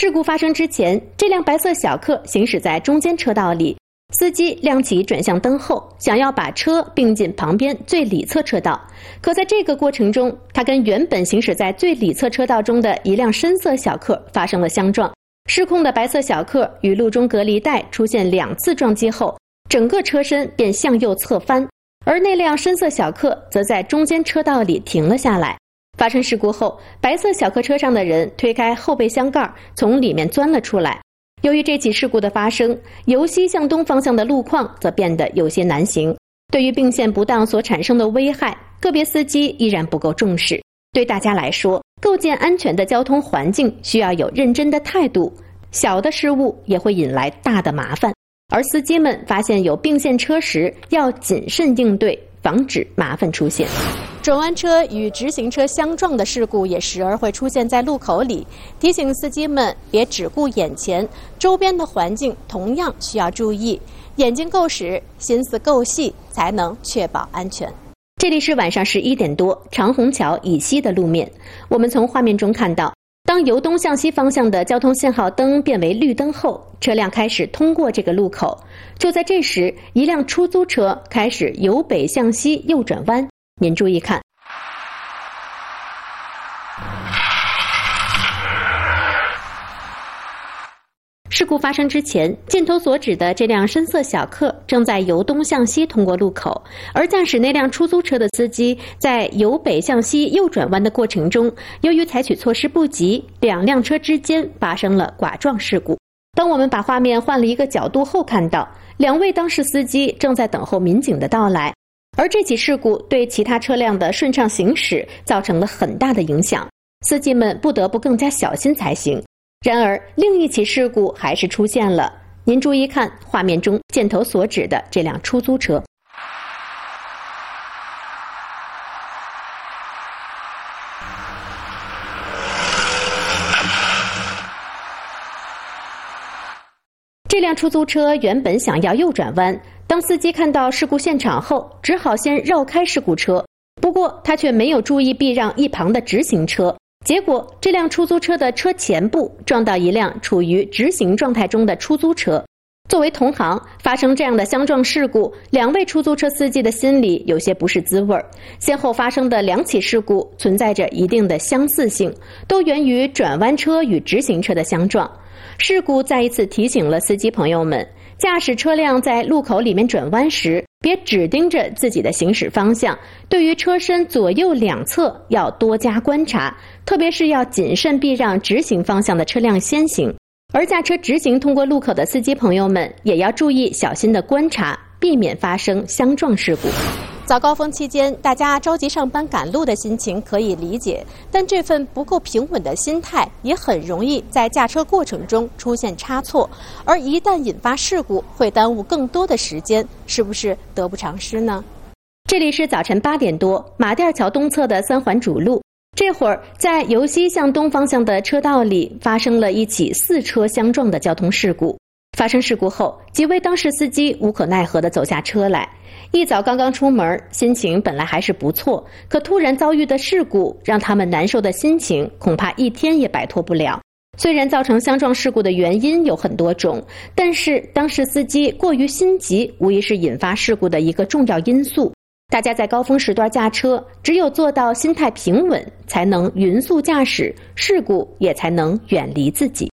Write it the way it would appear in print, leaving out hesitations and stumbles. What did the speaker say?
事故发生之前，这辆白色小客行驶在中间车道里，司机亮起转向灯后，想要把车并进旁边最里侧车道。可在这个过程中，他跟原本行驶在最里侧车道中的一辆深色小客发生了相撞。失控的白色小客与路中隔离带出现2次撞击后，整个车身便向右侧翻，而那辆深色小客则在中间车道里停了下来。发生事故后，白色小客车上的人推开后备箱盖，从里面钻了出来。由于这起事故的发生，由西向东方向的路况则变得有些难行。对于并线不当所产生的危害，个别司机依然不够重视。对大家来说，构建安全的交通环境需要有认真的态度，小的失误也会引来大的麻烦。而司机们发现有并线车时，要谨慎应对，防止麻烦出现。转弯车与直行车相撞的事故也时而会出现在路口里，提醒司机们别只顾眼前，周边的环境同样需要注意。眼睛够使，心思够细，才能确保安全。这里是晚上11点多，长虹桥以西的路面。我们从画面中看到，当由东向西方向的交通信号灯变为绿灯后，车辆开始通过这个路口。就在这时，一辆出租车开始由北向西右转弯。您注意看，事故发生之前，箭头所指的这辆深色小客正在由东向西通过路口，而驾驶那辆出租车的司机在由北向西右转弯的过程中，由于采取措施不及，2辆车之间发生了剐撞事故。当我们把画面换了一个角度后，看到2位当事司机正在等候民警的到来，而这起事故对其他车辆的顺畅行驶造成了很大的影响，司机们不得不更加小心才行。然而，另一起事故还是出现了。您注意看画面中箭头所指的这辆出租车。这辆出租车原本想要右转弯，当司机看到事故现场后，只好先绕开事故车。不过他却没有注意避让一旁的直行车，结果这辆出租车的车前部撞到一辆处于直行状态中的出租车。作为同行，发生这样的相撞事故，2位出租车司机的心里有些不是滋味。先后发生的2起事故存在着一定的相似性，都源于转弯车与直行车的相撞。事故再一次提醒了司机朋友们，驾驶车辆在路口里面转弯时，别只盯着自己的行驶方向，对于车身左右两侧要多加观察，特别是要谨慎避让直行方向的车辆先行。而驾车直行通过路口的司机朋友们也要注意小心的观察，避免发生相撞事故。早高峰期间，大家着急上班赶路的心情可以理解，但这份不够平稳的心态也很容易在驾车过程中出现差错，而一旦引发事故，会耽误更多的时间，是不是得不偿失呢？这里是早晨8点多，马甸桥东侧的3环主路。这会儿，在由西向东方向的车道里发生了一起4车相撞的交通事故。发生事故后，几位当事司机无可奈何地走下车来。一早刚刚出门，心情本来还是不错，可突然遭遇的事故让他们难受的心情恐怕一天也摆脱不了。虽然造成相撞事故的原因有很多种，但是当事司机过于心急无疑是引发事故的一个重要因素。大家在高峰时段驾车，只有做到心态平稳，才能匀速驾驶，事故也才能远离自己。